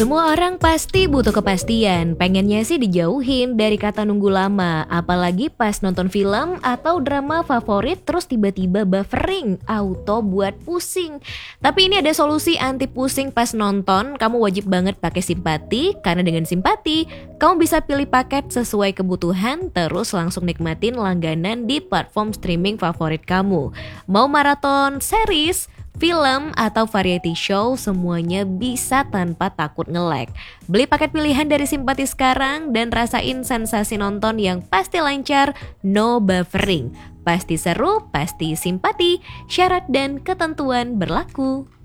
Semua orang pasti butuh kepastian, pengennya sih dijauhin dari kata nunggu lama. Apalagi pas nonton film atau drama favorit terus tiba-tiba buffering, auto buat pusing. Tapi ini ada solusi anti pusing pas nonton, kamu wajib banget pakai simpati. Karena dengan simpati, kamu bisa pilih paket sesuai kebutuhan, terus langsung nikmatin langganan di platform streaming favorit kamu. Mau maraton series, film, atau variety show, semuanya bisa tanpa takut nge-lag. Beli paket pilihan dari Simpati sekarang dan rasain sensasi nonton yang pasti lancar, no buffering. Pasti seru, pasti simpati, syarat dan ketentuan berlaku.